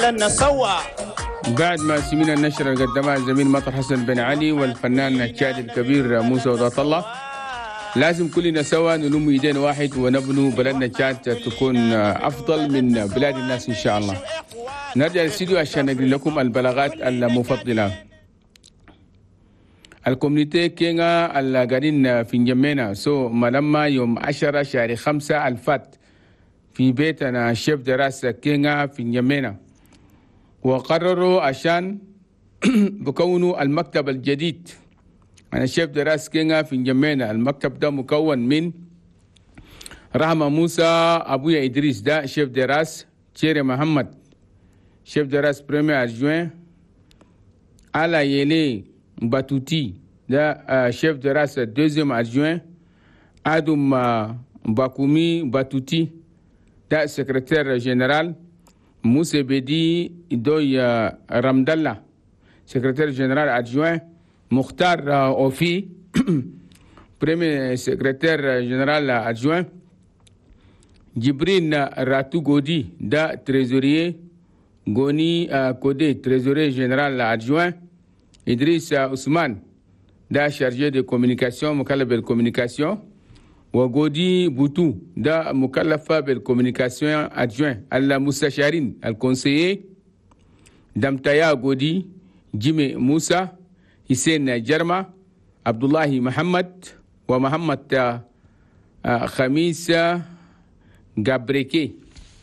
سوا. بعد ما سمينا النشرة اللي قدمها الزميل مطر حسن بن علي والفنان الشاعر الكبير موسى وضعت الله، لازم كلنا سوا نلم يدين واحد ونبنوا بلدنا تشاد تكون أفضل من بلاد الناس إن شاء الله. نرجع للاستديو عشان نقول لكم البلاغات المفضلة. الكوميونيتي كينا اللي قاعدين في نجمينا ملما يوم 10 شهر 5 الفات في بيتنا شيف دراسة كينا في نجمينا، وقرروا عشان بكونوا المكتب الجديد. أنا شيف دراس كينا في نجمينا. المكتب ده مكون من رحمة موسى أبويا إدريس ده شيف دراس، تشيري محمد شيف دراس بريمير أرجوين، على يلي باتوتي ده شيف دراس دوزيام أرجوين، آدم باكومي باتوتي ده سكرتير جنرال، موسى بدي دوي رمدالله سكرتير جنرال أدجوين، مختار أوفي بريمي سكرتير جنرال أدجوين، جبرين راتو غودي دا تريزوريي، غوني كودي تريزوري جنرال أدجوين، إدريس عثمان دا شارجي دي كوميونيكاسيون مكلف بالكوميونيكاسيون، وغودي بوتو دا مكلفة بالكوميونيكاسيون أدجوين. المستشارين الكونسيي دمتايا غودي، جيمي موسى، حسين جرمة، عبد الله محمد، ومحمد خميس غابريكي.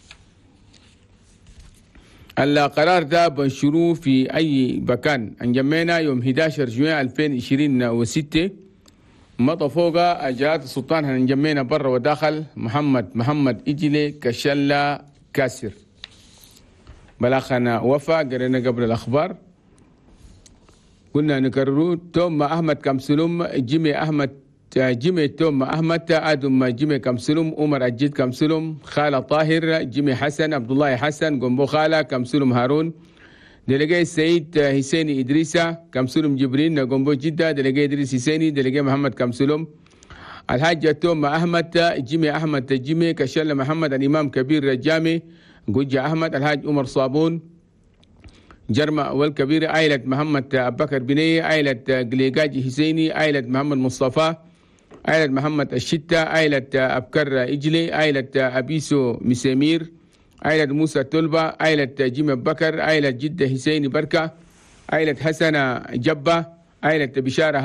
القرار ده بنشروه في أي مكان. انجمينا يوم 11 جوان 2026 مضى فوق أجهات السلطان هنجمينا برا وداخل محمد إجلي كشلا كاسر. بلاخنا وفا قرينا قبل الأخبار، قلنا نكرروا توم أحمد كمسلوم، جيمي توم أحمد، آدم جيمي كمسلوم، عمر أجيد كمسلوم، خالة طاهر، جيمي حسن، عبد الله حسن، قنبو خالة كمسلوم، هارون دلقي سيد حسيني إدريسا كمسلوم، جبرين قنبو جدة، دلقي إدريس حسيني، دلقي محمد كمسلوم، الحاج توم أحمد، جيمي أحمد جيمي كشل محمد، الإمام كبير جامي قجة أحمد، الحاج عمر صابون جرمة والكبير، عائلة محمد أبكر بنية، عائلة قليقاج حسيني، عائلة محمد مصطفى، عائلة محمد الشتة، عائلة أبكر إجلي، عائلة أبيسو مسامير، عائلة موسى تلبة، عائلة جيم بكر، عائلة جدة حسيني بركة، عائلة حسن جبة، عائلة بشارة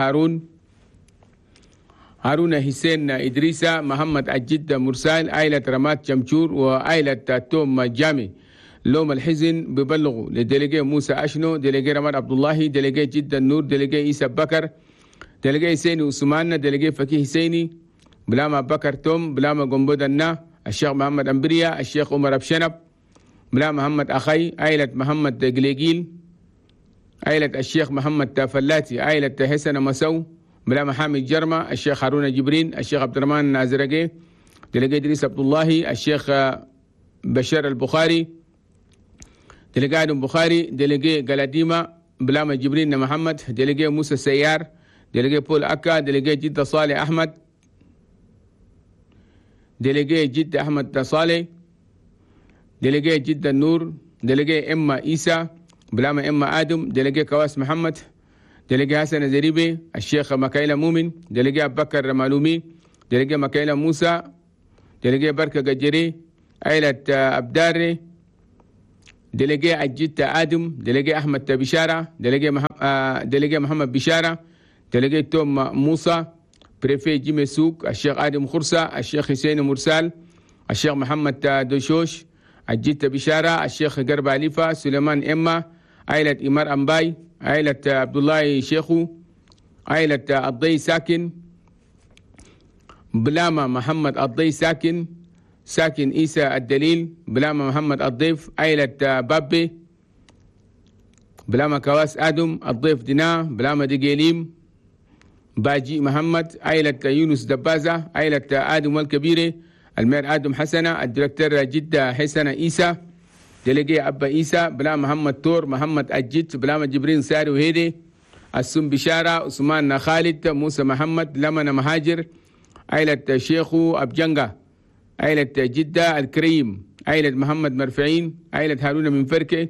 هارون حسين إدريسة، محمد الجدة مرسال، عائلة رمات شمشور، وعائلة توم جامي. لوم الحزن ببلغوا لدلقي موسى أشنو، دلقي رمات عبد الله، دلقي جدة النور، دلقي عيسى بكر، دلقي حسيني عثمان، دلقي فكي حسيني، بلاما بكر توم، بلاما قنبود النا، الشيخ محمد أمبريا، الشيخ عمر أبشنب، بلا محمد أخي، عائلة محمد قليقيل، عائلة الشيخ محمد تافلاتي، عائلة حسن مسو، بلا محامد جرمة، الشيخ هارون جبرين، الشيخ عبد الرحمن نازرقي، دلقي إدريس عبد الله، الشيخ بشار البخاري، دلقي آدم بخاري، دلقي قلاديمة، بلا جبرين محمد، دلقي موسى سيار، دلقي بول أكا، دلقي جدة صالح أحمد، دلقي جدة أحمد صالح، دلقي جدة النور، دلقي إما إيسا، بلا إما آدم، دلقي كواس محمد، دلقي حسن زريبي، الشيخ مكايلة مؤمن، دلقي أبو بكر مالومي، دلقي مكايلة موسى، دلقي بركة قجري، عائلة أبداري، دلقي الجدة آدم، دلقي أحمد بشارة، دلقي محمد بشارة، دلقي توم موسى، بريفي جيمي سوق، الشيخ آدم خرسة، الشيخ حسين مرسال، الشيخ محمد دوشوش، الجدة بشارة، الشيخ قرب عليفة، سليمان إما، عائلة إمار أمباي، عائلة عبد الله شيخو، عائلة الضي ساكن، بلاما محمد الضي ساكن عيسى الدليل، بلاما محمد الضيف، عائلة بابي، بلاما كواس آدم، الضيف دنا، بلاما دقيليم، باجي محمد، عائلة يونس دبازة، عائلة آدم والكبيرة، المير آدم حسنة، الدكتور جدة حسنة عيسى، دلقي أبا عيسى، بلا محمد تور، محمد أجيت، بلا جبرين ساري وهيدي، السم بشارة، عثمان خالد، موسى محمد، لمن مهاجر، عائلة شيخو أبجنجة، عائلة جدة الكريم، عائلة محمد مرفعين، عائلة هارون من فركة،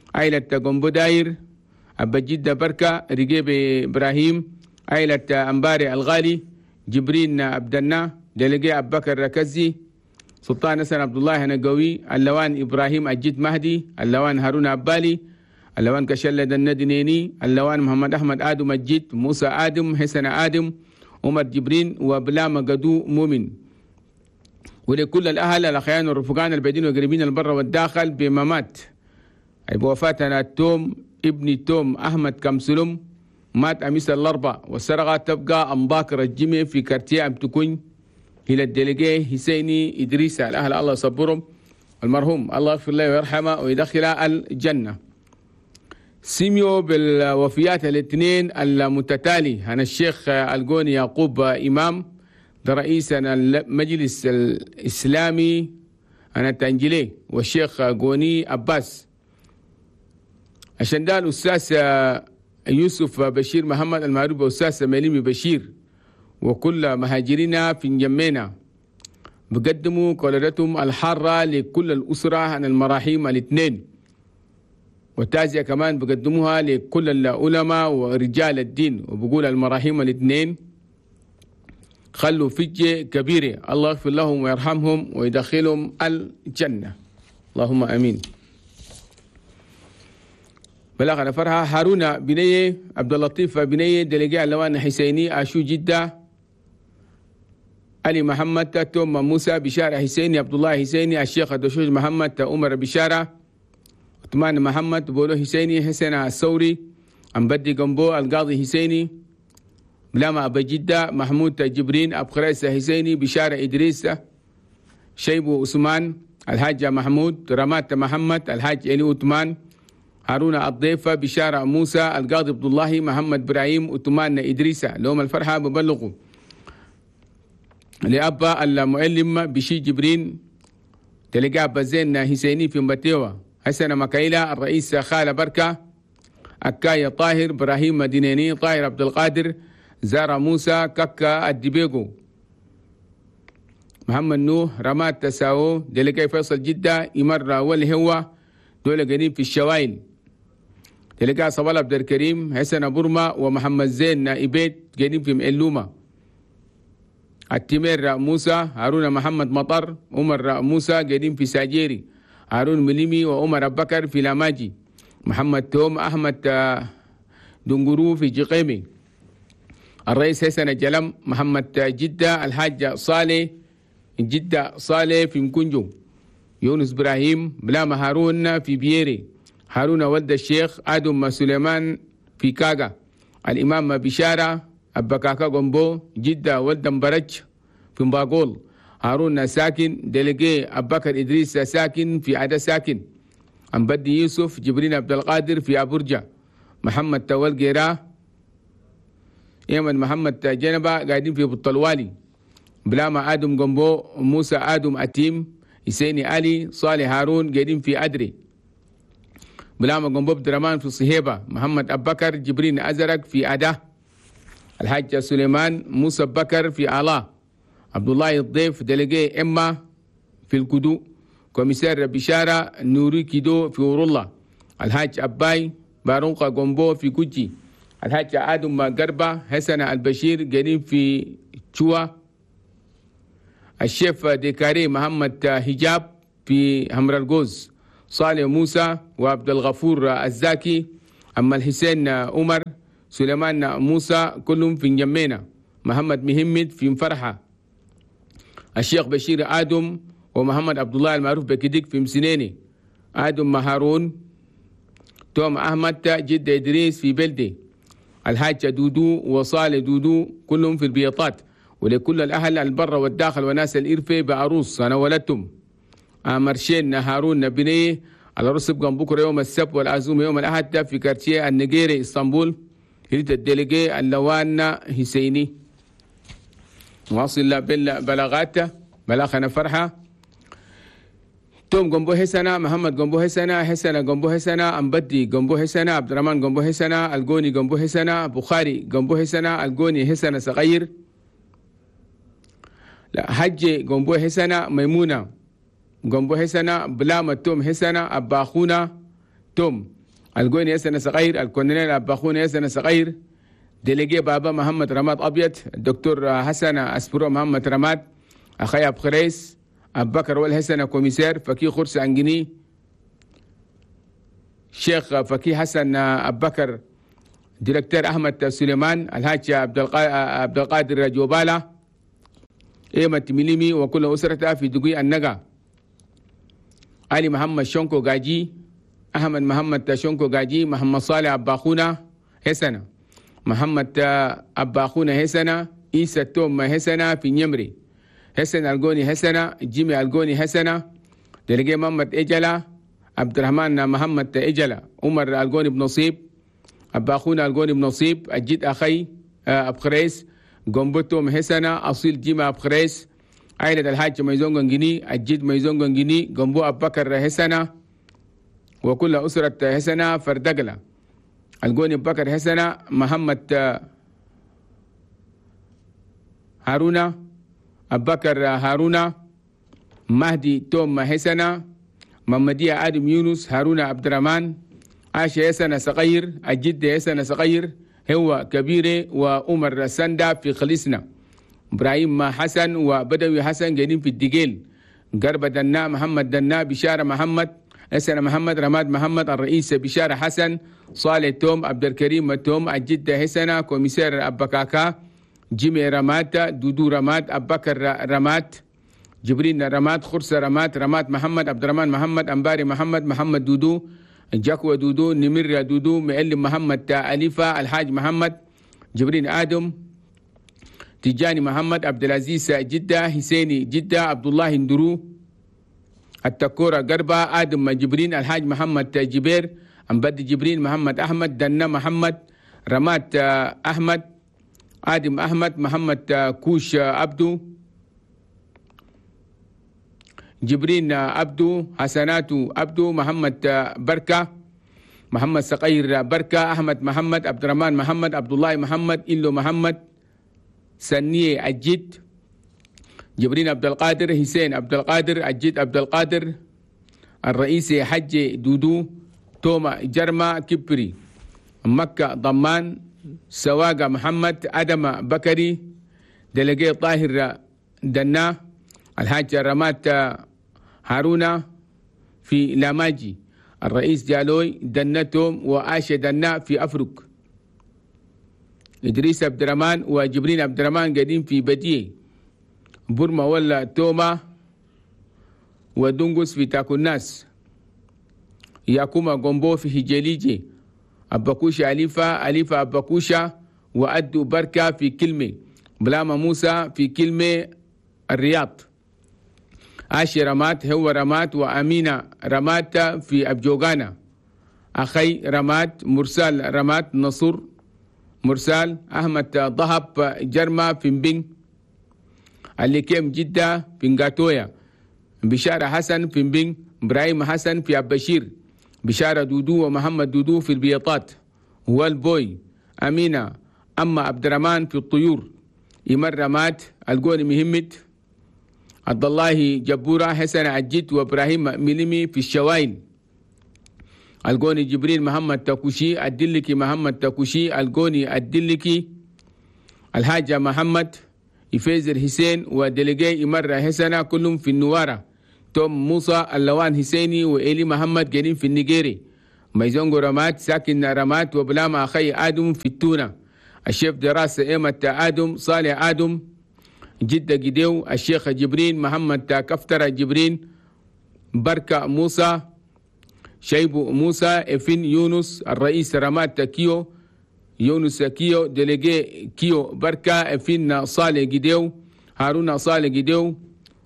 عائلة قنبو داير، أبا جدة بركة، رقيب إبراهيم، عائلة أنباري الغالي، جبرين عبد الله، دلقي أبو بكر ركزي، سلطان حسن عبد الله نقوي، اللوان إبراهيم أجيد مهدي، اللوان هارون عبالي، اللوان كشلة الندنيني، اللوان محمد أحمد آدم أجيد، موسى آدم، حسن آدم، عمر جبرين، وبلام قدو مؤمن. ولكل الأهل الأخيان والرفقان البعيدين والقريبين البر والداخل بممات بوفاتنا التوم ابن توم أحمد كمسلم، مات أمس الأربع، والسرقة تبقى أمباكر الجمع في كارتيه أم تكون إلى الدلقيه حسيني إدريس. الأهل الله يصبرهم، المرحوم الله يغفر له ويرحمه ويدخل الجنة. سيميو بالوفيات الاثنين المتتالي عن الشيخ القوني يعقوب إمام، ده رئيس المجلس الإسلامي أنا تنجلي، والشيخ قوني عباس. عشان ده الأستاذ يوسف بشير محمد المعروف بأستاذ مليمي بشير، وكل مهاجرين في جمينا بقدموا قولتهم الحارة لكل الأسرة عن المراحيم الاثنين، والتعزية كمان بقدموها لكل العلماء ورجال الدين، وبقول المراحيم الاثنين خلوا فجة كبيرة، الله يغفر لهم ويرحمهم ويدخلهم الجنة، اللهم امين. بلغنا فرحة هارون بنية، عبد اللطيف بنية، دلقاء اللوان حسيني، اشو جدة، علي محمد، توم موسى، بشارة حسيني، عبد الله حسيني، الشيخ الدشوش محمد، عمر بشارة، عثمان محمد، بولو حسيني، حسين الثوري، أمبدي قنبو، القاضي حسيني، بلاما أبا جدة، محمود جبرين، أبو خريسة حسيني، بشارة إدريس، شيبو عثمان، الحاج محمود، رمات محمد، الحاج إلي عثمان، هارون الضيفة، بشارة موسى، القاضي عبد الله، محمد إبراهيم، عثمان إدريس. لهم الفرحة ببلغوا لأبا المعلم بشي جبرين، تلقى أبا زين حسيني في مبتيوة، حسن مكايلة، الرئيس خالة بركة، أكاية طاهر، إبراهيم مدينيني، طاهر عبد القادر، زارة موسى، كاكا الدبيقو، محمد نوح، رمات تساو، دلقى فيصل جدة، إمر والهوى، دول قريب في الشوائل، تلقى صبال عبد الكريم، حسن برما، ومحمد زين نائبيت قريب في مئلومة، التمير موسى، هارون محمد مطر، عمر موسى قريب في ساجيري، هارون مليمي وعمر أبو بكر في لاماجي، محمد توم أحمد دنقرو في جقيمي، الرئيس حسن الجلم، محمد جدة، الحاج صالح جدة صالح في مكنجو، يونس إبراهيم، بلام هارون في بييري، هارون ولد الشيخ آدم سليمان في كاغا، الإمام بشارة أبكاكا قنبو، جدة ولد مبرج في مباقول، هارون ساكن، دلقي أبكر إدريس ساكن في عدا ساكن، أمبدي يوسف جبرين عبد القادر في أبرجة، محمد تول قيراه، يمن محمد جنبة قاعدين في بطلوالي، بلاما آدم قنبو، موسى آدم أتيم، حسيني علي، صالح هارون قاعدين في أدري، بلاما قنبو عبد الرحمن في صهيبة، محمد أبو بكر جبرين أزرق في أده، الحاج سليمان موسى بكر في آلاء، عبد الله الضيف دلقي إما في الكدو، كوميسار بشارة نوري كيدو في ورولة، الحاج أباي بارونقا قنبو في كوجي، الحاج آدم قربة، حسن البشير قريب في تشوا، الشيف ديكاري محمد حجاب في همر الجوز، صالح موسى وعبد الغفور الزاكي، أما الحسين عمر، سليمان موسى كلهم في جمينا، محمد مهمد في مفرحة، الشيخ بشير آدم ومحمد عبد الله المعروف بكديك في مسنيني، آدم هارون، توم أحمد جد إدريس في بلدي، الحاج دودو وصالح دودو كلهم في البيطات. ولكل الأهل البر والداخل وناس الإرفة بعروس أنا ولدتم مرشين هارون بنيه على رسب بكرة يوم السبت والعزوم يوم الأحد في كارتيه النجيري اسطنبول، هريت الدلقي اللوان حسيني. واصل بلاغاته بلاغنا فرحة توم قنبو حسنا، محمد قنبو حسنا، حسنا قنبو حسنا، أمبدي قنبو حسنا، عبد الرحمن قنبو حسنا، القوني قنبو حسنا، بخاري قنبو حسنا، القوني حسنا صغير، لا حج قنبو حسنا، ميمونة قنبو حسنا، بلامة توم حسنا، أباخونا توم القوني حسن صغير، الكولونيل أباخونة حسن صغير، ديليجي بابا محمد رماد أبيض، الدكتور حسن أسبرو محمد رماد، أخي أبو خريس، أبو بكر والحسن كوميسير، فكي خرس أنجني، شيخ فكي حسن أبو بكر، ديركتور أحمد سليمان، الحاج عبد القادر جوبالة، إيمة ميليمي وكل أسرتها في دقي النقا، علي محمد شونكو غاجي، أحمد محمد شونكو غاجي، محمد صالح أباخونة حسنة، محمد أباخونة حسنة، إيسا توم حسنة في نيمري، حسن القوني حسنة، جيمي القوني حسنة، دلقي محمد إجلة، عبد الرحمن محمد إجلة، عمر القوني بنصيب، أباخونة القوني بنصيب، الجد أخي أبخريس، قنبتهم حسنة، أصيل جيمي أبخريس، عائلة الحاج ميزونغ جني، الجد ميزونغ جني، قنبو أبو بكر حسنة، وكل أسرة حسنة فردقلة، القوني أبو بكر حسنة، محمد هارونة، أبو بكر هارونة، مهدي توم حسنة، محمدية آدم يونس، هارونة عبد الرحمن، عاشة حسنة صغير، الجد حسنة صغير، هو كبيرة وعمر سندا في خليصنا، إبراهيم حسن وبدوي حسن قاعدين في الدقيل، قرب دنا محمد دنا، بشارة محمد، حسن محمد، رماد محمد، الرئيس بشارة حسن، صالح توم، عبد الكريم توم، الجدة حسنة، كوميسير أبكاكا، جيمي رمات، دودو رمات، أبو بكر رمات، جبرين رمات، خرسة رمات، رمات محمد، عبد الرحمن محمد، أنباري محمد، محمد دودو، جاكو دودو، نمر دودو، معلم محمد، أليفة، الحاج محمد، جبرين آدم، تجاني محمد، عبد العزيز جدة، حسيني جدة، عبد الله ندرو، التكورة قربة، آدم جبرين، الحاج محمد جبير، أنبد جبرين محمد أحمد، دنا محمد، رمات أحمد، آدم أحمد، محمد كوش عبدو، جبرين عبدو، حسناتو عبدو، محمد بركة، محمد صقير بركة، أحمد محمد، عبد الرحمن محمد، عبد الله محمد، إلو محمد، سنية الجد، جبرين عبد القادر، حسين عبد القادر، الجد عبد القادر، الرئيس حج دودو، توما جرما كبري، مكة ضمان، سواقة محمد، أدم بكري، دلقي طاهر دنا، الحاج رمات هارونة في لاماجي، الرئيس جالوي دنتهم وآشة دنا في أفرق، إدريس عبد الرحمن وجبرين عبد الرحمن قاعدين في بديه، برما ولا توما ودنقس في تاكو الناس، ياكوما قنبو في هجيليجي، أباكوشة أليفة أباكوشة، وأدو بركة في كلمة، بلاما موسى في كلمة الرياض، آشي رمات، هو رمات، وأمينة رمات في أبجوغانا، أخي رمات، مرسال رمات، نصر مرسال، أحمد ضهب جرما في مبين، اللي كيم جدة في نغاتويا، بشارة حسن في مبين، إبراهيم حسن في أبشير، بشارة دودو ومحمد دودو في البيطات، هو البوي، أمينة، أما عبد الرحمن في الطيور، إمر رمات، القوني مهمت، عبد الله جبورة، حسن عجيت، وإبراهيم ملمي في الشواين، القوني جبريل محمد تاكوشي، الدلكي محمد تاكوشي، القوني الدلكي، الحاجة محمد، يفيزر حسين، ودلقي إمر حسنة، كلهم في النوارة، توم موسى، اللوان حسيني، وإلي محمد قاعدين في النيجيري، ميزونغو رمات، ساكن رمات، وبلام أخي آدم في التونة، الشيف دراسة إيمة آدم، صالح آدم، جدة جديو، الشيخ جبرين محمد كفترة جبرين، بركة موسى، شيبو موسى، إفين يونس، الرئيس رمات كيو، يونس كيو، دلقي كيو بركة، إفين صالح جديو، هارون صالح جديو،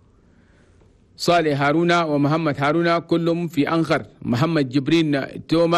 صالح هارون ومحمد هارون، كلهم في أنخر، محمد جبرين توما.